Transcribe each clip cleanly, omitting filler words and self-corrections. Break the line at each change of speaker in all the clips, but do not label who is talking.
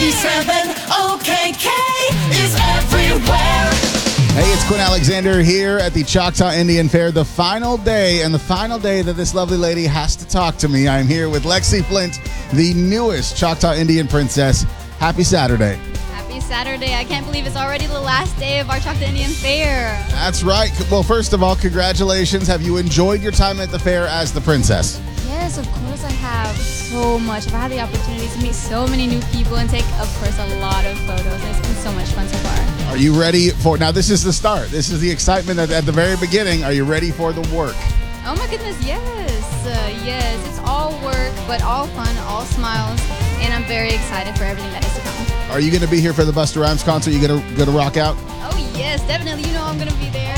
97 OKK is everywhere.
Hey, it's Quinn Alexander here at the Choctaw Indian Fair, the final day that this lovely lady has to talk to me. I'm here with Lexi Flint, the newest Choctaw Indian princess. Happy Saturday.
Happy Saturday. I can't believe it's already the last day of our Choctaw Indian Fair.
That's right. Well, first of all, congratulations. Have you enjoyed your time at the fair as the princess?
Yes, of course I have. So much. I've had the opportunity to meet so many new people and take, of course, a lot of photos. And it's been so much fun so far.
Are you ready for, now this is the start. This is the excitement at the very beginning. Are you ready for the work?
Oh my goodness, yes. Yes, it's all work, but all fun, all smiles. And I'm very excited for everything that is to come.
Are you going to be here for the Busta Rhymes concert? You gonna rock out?
Oh yes, definitely. You know I'm going to be there.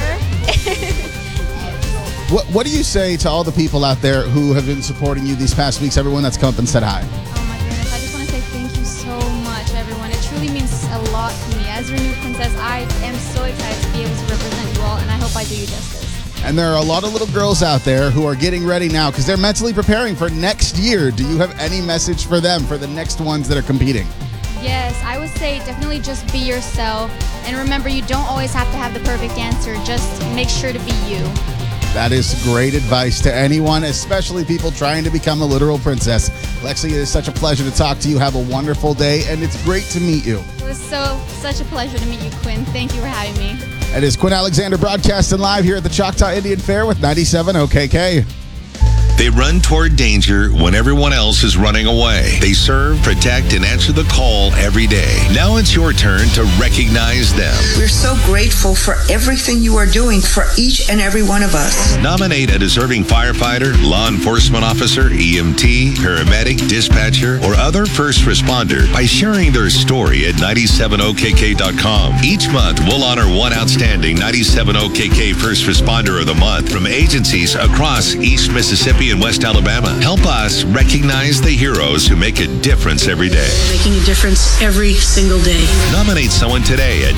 What do you say to all the people out there who have been supporting you these past weeks, everyone that's come up and said hi?
Oh my goodness, I just want to say thank you so much, everyone. It truly means a lot to me. As your new princess, I am so excited to be able to represent you all, and I hope I do you justice.
And there are a lot of little girls out there who are getting ready now because they're mentally preparing for next year. Do you have any message for them, for the next ones that are competing?
Yes, I would say definitely just be yourself. And remember, you don't always have to have the perfect answer. Just make sure to be you.
That is great advice to anyone, especially people trying to become a literal princess. Lexi, it is such a pleasure to talk to you. Have a wonderful day, and it's great to meet you.
It was such a pleasure to meet you, Quinn. Thank you for having me.
It is Quinn Alexander broadcasting live here at the Choctaw Indian Fair with 97 OKK.
They run toward danger when everyone else is running away. They serve, protect, and answer the call every day. Now it's your turn to recognize them.
We're so grateful for everything you are doing for each and every one of us.
Nominate a deserving firefighter, law enforcement officer, EMT, paramedic, dispatcher, or other first responder by sharing their story at 97okk.com. Each month, we'll honor one outstanding 97OKK First Responder of the Month from agencies across East Mississippi and West Alabama. Help us recognize the heroes who make a difference every day.
Making a difference every single day.
Nominate someone today at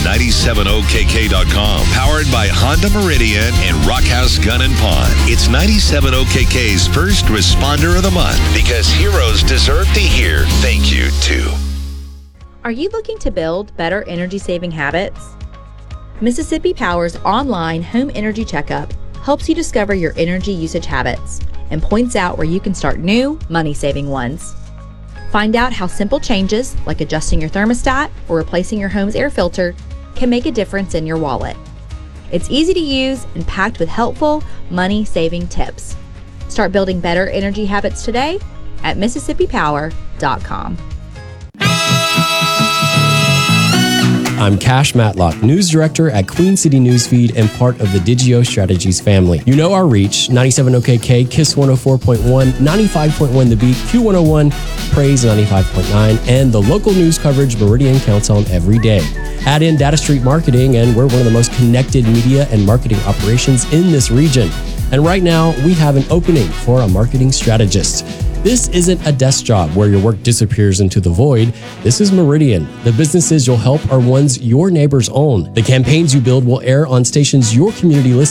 97okk.com. Powered by Honda Meridian and Rockhouse Gun and Pawn. It's 97OKK's First Responder of the Month because heroes deserve to hear thank you too.
Are you looking to build better energy-saving habits? Mississippi Power's online home energy checkup helps you discover your energy usage habits and points out where you can start new, money-saving ones. Find out how simple changes, like adjusting your thermostat or replacing your home's air filter, can make a difference in your wallet. It's easy to use and packed with helpful, money-saving tips. Start building better energy habits today at MississippiPower.com.
I'm Cash Matlock, News Director at Queen City Newsfeed and part of the Digio Strategies family. You know our reach, 97 OKK, KISS 104.1, 95.1 The Beat, Q101, Praise 95.9, and the local news coverage Meridian counts on every day. Add in Data Street Marketing, and we're one of the most connected media and marketing operations in this region. And right now, we have an opening for a marketing strategist. This isn't a desk job where your work disappears into the void. This is Meridian. The businesses you'll help are ones your neighbors own. The campaigns you build will air on stations your community listens